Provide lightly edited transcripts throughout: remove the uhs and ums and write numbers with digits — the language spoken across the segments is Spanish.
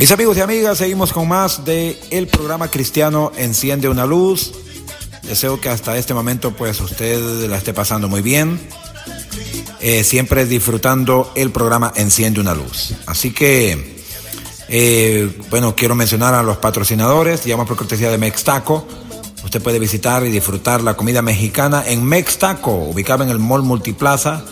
Mis amigos y amigas, seguimos con más de el programa cristiano Enciende una Luz. Deseo que hasta este momento pues usted la esté pasando muy bien, siempre disfrutando el programa Enciende una Luz. Así que, bueno, quiero mencionar a los patrocinadores. Llamo por cortesía de Mextaco. Usted puede visitar y disfrutar la comida mexicana en Mextaco, ubicado en el Mall Multiplaza,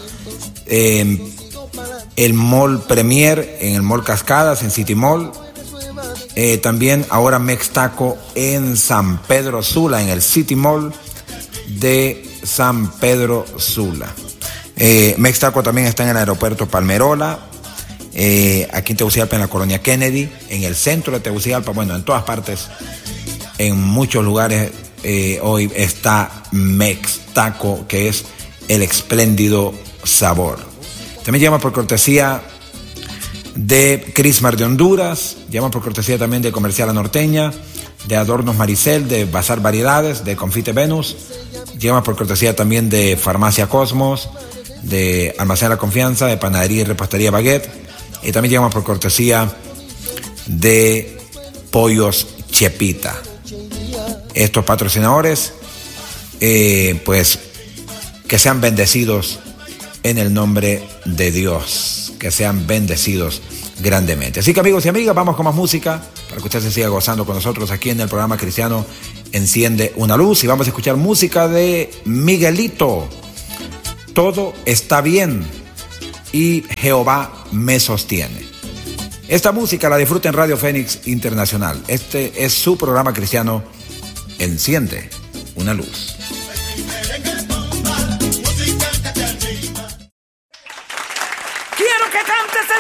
el Mall Premier, en el Mall Cascadas, en City Mall. También ahora Mextaco en San Pedro Sula, en el City Mall de San Pedro Sula. Mextaco también está en el aeropuerto Palmerola, aquí en Tegucigalpa, en la colonia Kennedy, en el centro de Tegucigalpa, bueno, en todas partes, en muchos lugares hoy está Mextaco, que es el espléndido sabor. También llama por cortesía de Crismar de Honduras, llama por cortesía también de Comercial La Norteña, de Adornos Maricel, de Bazar Variedades, de Confite Venus, llama por cortesía también de Farmacia Cosmos, de Almacén La Confianza, de Panadería y Repostería Baguette, y también llama por cortesía de Pollos Chepita. Estos patrocinadores, pues, que sean bendecidos en el nombre de Dios, que sean bendecidos grandemente. Así que, amigos y amigas, vamos con más música para que usted se siga gozando con nosotros aquí en el programa cristiano Enciende una Luz, y vamos a escuchar música de Miguelito. Todo está bien y Jehová me sostiene. Esta música la disfruta en Radio Fénix Internacional. Este es su programa cristiano Enciende una Luz.